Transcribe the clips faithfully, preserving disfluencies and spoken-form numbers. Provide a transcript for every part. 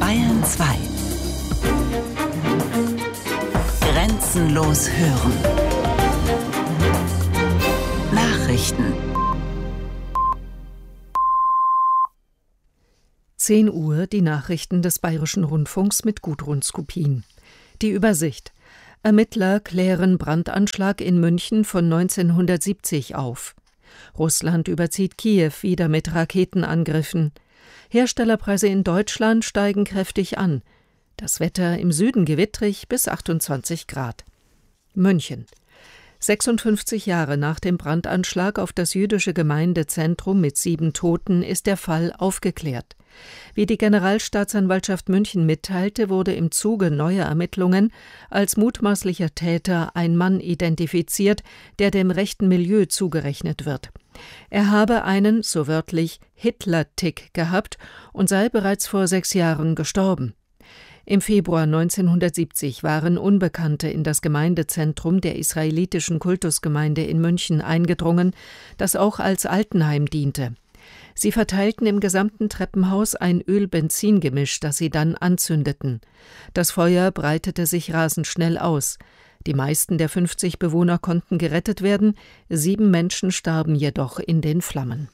Bayern zwei. Grenzenlos hören. Nachrichten. zehn Uhr, die Nachrichten des Bayerischen Rundfunks mit Gudrun Skupin. Die Übersicht. Ermittler klären Brandanschlag in München von neunzehnhundertsiebzig auf. Russland überzieht Kiew wieder mit Raketenangriffen. Herstellerpreise in Deutschland steigen kräftig an. Das Wetter im Süden gewittrig bis achtundzwanzig Grad. München. sechsundfünfzig Jahre nach dem Brandanschlag auf das jüdische Gemeindezentrum mit sieben Toten ist der Fall aufgeklärt. Wie die Generalstaatsanwaltschaft München mitteilte, wurde im Zuge neuer Ermittlungen als mutmaßlicher Täter ein Mann identifiziert, der dem rechten Milieu zugerechnet wird. Er habe einen, so wörtlich, Hitler-Tick gehabt und sei bereits vor sechs Jahren gestorben. Im Februar neunzehnhundertsiebzig waren Unbekannte in das Gemeindezentrum der israelitischen Kultusgemeinde in München eingedrungen, das auch als Altenheim diente. Sie verteilten im gesamten Treppenhaus ein Öl-Benzin-Gemisch, das sie dann anzündeten. Das Feuer breitete sich rasend schnell aus. Die meisten der fünfzig Bewohner konnten gerettet werden, sieben Menschen starben jedoch in den Flammen.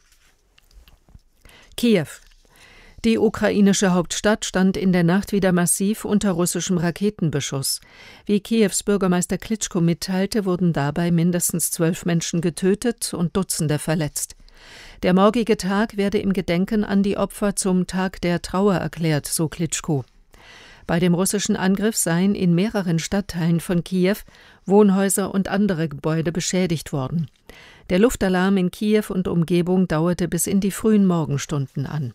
Kiew. Die ukrainische Hauptstadt stand in der Nacht wieder massiv unter russischem Raketenbeschuss. Wie Kiews Bürgermeister Klitschko mitteilte, wurden dabei mindestens zwölf Menschen getötet und Dutzende verletzt. Der morgige Tag werde im Gedenken an die Opfer zum Tag der Trauer erklärt, so Klitschko. Bei dem russischen Angriff seien in mehreren Stadtteilen von Kiew Wohnhäuser und andere Gebäude beschädigt worden. Der Luftalarm in Kiew und Umgebung dauerte bis in die frühen Morgenstunden an.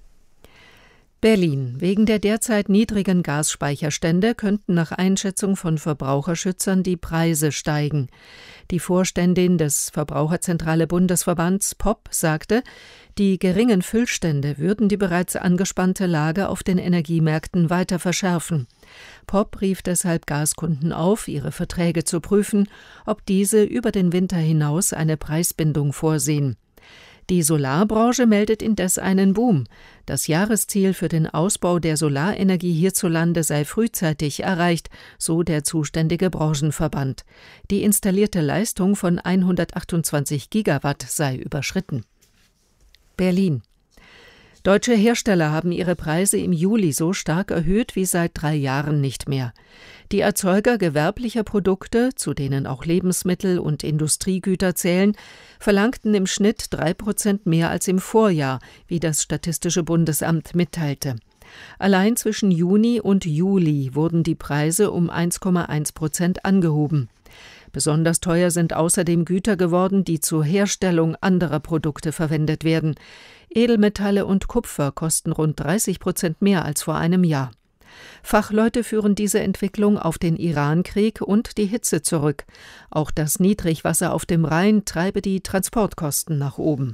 Berlin. Wegen der derzeit niedrigen Gasspeicherstände könnten nach Einschätzung von Verbraucherschützern die Preise steigen. Die Vorständin des Verbraucherzentrale Bundesverbands P O P sagte, die geringen Füllstände würden die bereits angespannte Lage auf den Energiemärkten weiter verschärfen. P O P rief deshalb Gaskunden auf, ihre Verträge zu prüfen, ob diese über den Winter hinaus eine Preisbindung vorsehen. Die Solarbranche meldet indes einen Boom. Das Jahresziel für den Ausbau der Solarenergie hierzulande sei frühzeitig erreicht, so der zuständige Branchenverband. Die installierte Leistung von hundertachtundzwanzig Gigawatt sei überschritten. Berlin. Deutsche Hersteller haben ihre Preise im Juli so stark erhöht wie seit drei Jahren nicht mehr. Die Erzeuger gewerblicher Produkte, zu denen auch Lebensmittel und Industriegüter zählen, verlangten im Schnitt drei Prozent mehr als im Vorjahr, wie das Statistische Bundesamt mitteilte. Allein zwischen Juni und Juli wurden die Preise um eins Komma eins Prozent angehoben. Besonders teuer sind außerdem Güter geworden, die zur Herstellung anderer Produkte verwendet werden. Edelmetalle und Kupfer kosten rund dreißig Prozent mehr als vor einem Jahr. Fachleute führen diese Entwicklung auf den Irankrieg und die Hitze zurück. Auch das Niedrigwasser auf dem Rhein treibe die Transportkosten nach oben.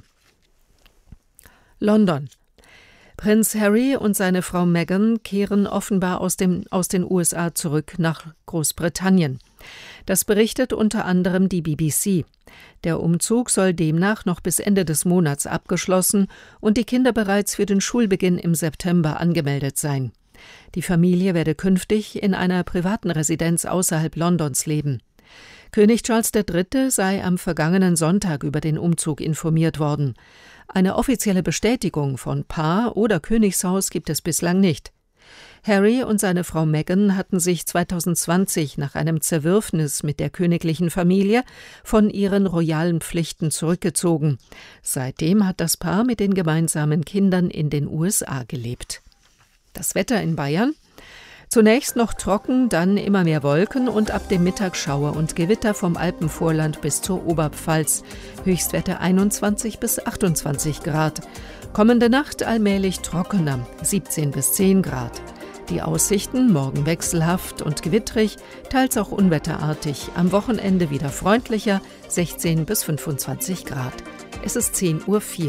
London. Prinz Harry und seine Frau Meghan kehren offenbar aus, dem, aus den U S A zurück nach Großbritannien. Das berichtet unter anderem die B B C. Der Umzug soll demnach noch bis Ende des Monats abgeschlossen und die Kinder bereits für den Schulbeginn im September angemeldet sein. Die Familie werde künftig in einer privaten Residenz außerhalb Londons leben. König Charles der Dritte sei am vergangenen Sonntag über den Umzug informiert worden. Eine offizielle Bestätigung von Paar oder Königshaus gibt es bislang nicht. Harry und seine Frau Meghan hatten sich zweitausendzwanzig nach einem Zerwürfnis mit der königlichen Familie von ihren royalen Pflichten zurückgezogen. Seitdem hat das Paar mit den gemeinsamen Kindern in den U S A gelebt. Das Wetter in Bayern? Zunächst noch trocken, dann immer mehr Wolken und ab dem Mittag Schauer und Gewitter vom Alpenvorland bis zur Oberpfalz. Höchstwerte einundzwanzig bis achtundzwanzig Grad. Kommende Nacht allmählich trockener, siebzehn bis zehn Grad. Die Aussichten morgen wechselhaft und gewittrig, teils auch unwetterartig. Am Wochenende wieder freundlicher, sechzehn bis fünfundzwanzig Grad. Es ist zehn Uhr vier.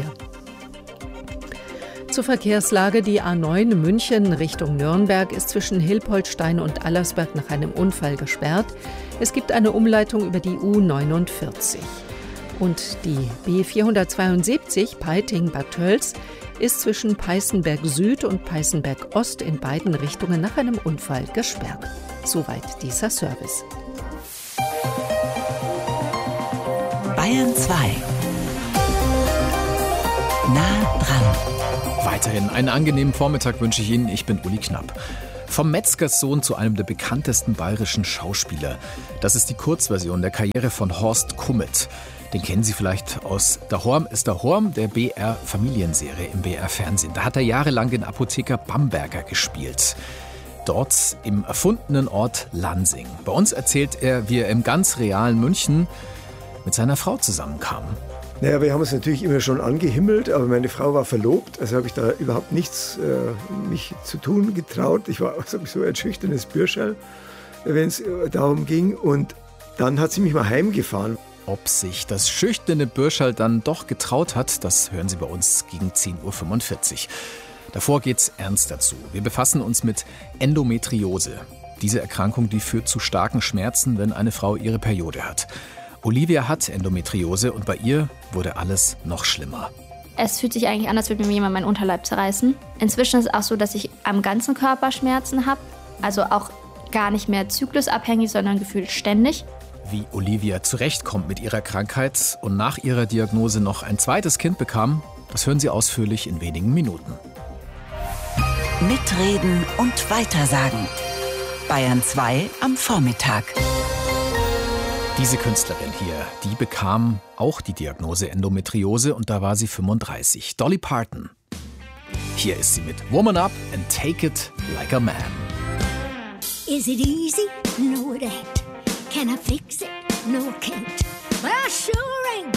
Zur Verkehrslage: Die A neun München Richtung Nürnberg ist zwischen Hilpoltstein und Allersberg nach einem Unfall gesperrt. Es gibt eine Umleitung über die U neunundvierzig. Und die B vierhundertzweiundsiebzig Peiting-Bad Tölz ist zwischen Peißenberg Süd und Peißenberg Ost in beiden Richtungen nach einem Unfall gesperrt. Soweit dieser Service. Bayern zwei. Nah dran. Weiterhin einen angenehmen Vormittag wünsche ich Ihnen. Ich bin Uli Knapp. Vom Metzgerssohn zu einem der bekanntesten bayerischen Schauspieler. Das ist die Kurzversion der Karriere von Horst Kummet. Den kennen Sie vielleicht aus Dahorm ist Dahorm, der B R-Familienserie im B R-Fernsehen. Da hat er jahrelang den Apotheker Bamberger gespielt. Dort im erfundenen Ort Lansing. Bei uns erzählt er, wie er im ganz realen München mit seiner Frau zusammenkam. Naja, wir haben uns natürlich immer schon angehimmelt, aber meine Frau war verlobt, also habe ich da überhaupt nichts äh, mich zu tun getraut. Ich war sowieso ein schüchternes Bürscherl, wenn es darum ging. Und dann hat sie mich mal heimgefahren. Ob sich das schüchterne Bürscherl dann doch getraut hat, das hören Sie bei uns gegen zehn Uhr fünfundvierzig. Davor geht's ernst dazu. Wir befassen uns mit Endometriose. Diese Erkrankung, die führt zu starken Schmerzen, wenn eine Frau ihre Periode hat. Olivia hat Endometriose und bei ihr wurde alles noch schlimmer. Es fühlt sich eigentlich an, als würde mir jemand meinen Unterleib zerreißen. Inzwischen ist es auch so, dass ich am ganzen Körper Schmerzen habe. Also auch gar nicht mehr zyklusabhängig, sondern gefühlt ständig. Wie Olivia zurechtkommt mit ihrer Krankheit und nach ihrer Diagnose noch ein zweites Kind bekam, das hören Sie ausführlich in wenigen Minuten. Mitreden und weitersagen. Bayern zwei am Vormittag. Diese Künstlerin hier, die bekam auch die Diagnose Endometriose und da war sie fünfunddreißig. Dolly Parton. Hier ist sie mit Woman Up and Take It Like a Man. Is it easy? No, it ain't. Can I fix it? No, I can't. But I sure ain't